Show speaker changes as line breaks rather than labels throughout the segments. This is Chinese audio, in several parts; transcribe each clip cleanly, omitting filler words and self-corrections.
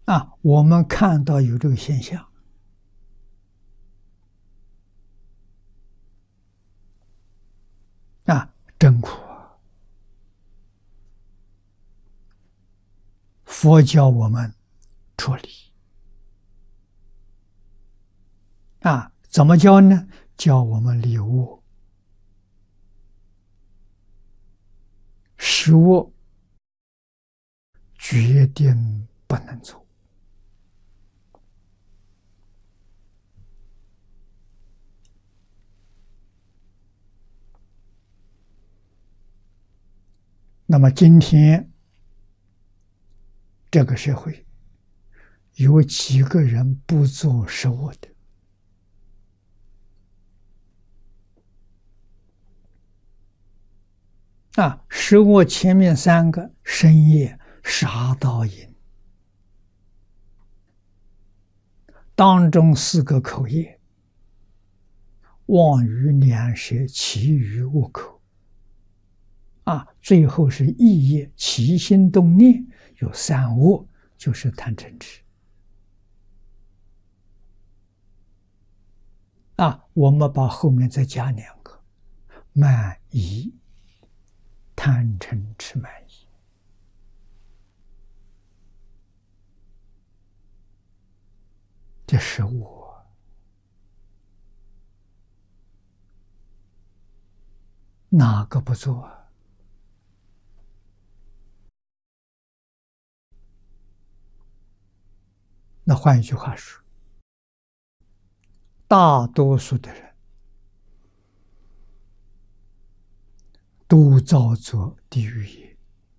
我们看到有这个现象真苦啊！佛教我们处理怎么教呢？教我们离恶，食恶决定不能做。那么今天这个社会有几个人不做食恶的？食恶前面3个：身业、杀盗淫，当中4个口业：妄语、两舌、绮语、恶口。最后是意业，起心动念，有3恶，就是贪嗔痴。我们把后面再加2个：慢疑，贪嗔痴慢疑。这是我哪个不做啊？那换一句话说，大多数的人都造作地狱业。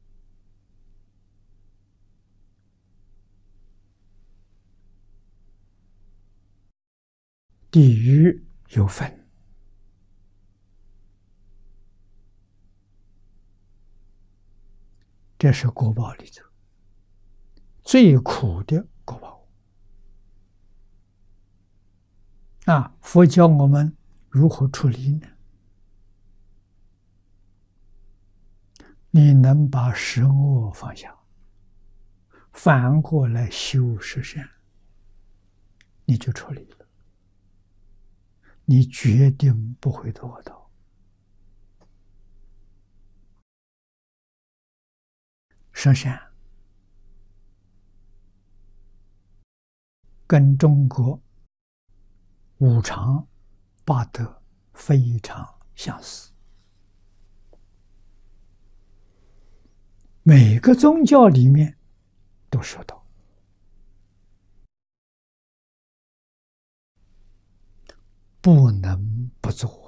地狱有分，这是果报里头最苦的果报。佛教我们如何处理呢？你能把食恶放下，反过来修十善，你就处理了，你决定不会堕道。十善跟中国5常8德非常相似，每个宗教里面都说到，不能不做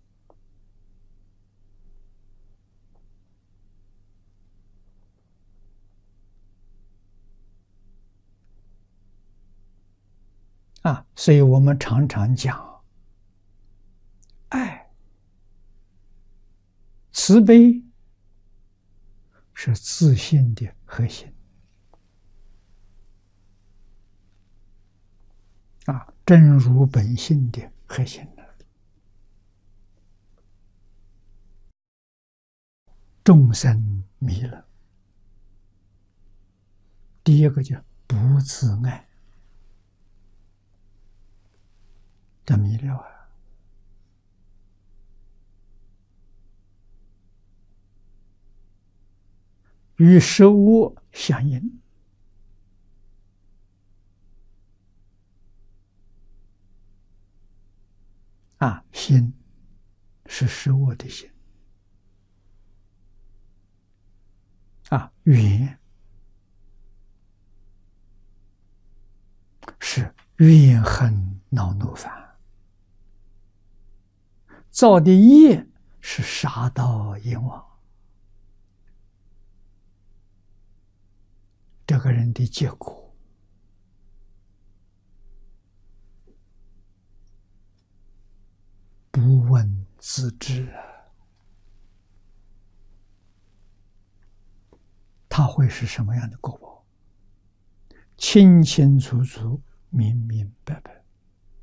所以我们常常讲，爱、慈悲是自信的核心真如本性的核心的。众生迷了，第一个叫不自爱，这迷了与食恶相应。心是食恶的心怨是怨恨恼怒烦，造的业是杀盗淫妄。这个人的结果不问自知他会是什么样的果报？清清楚楚，明明白白。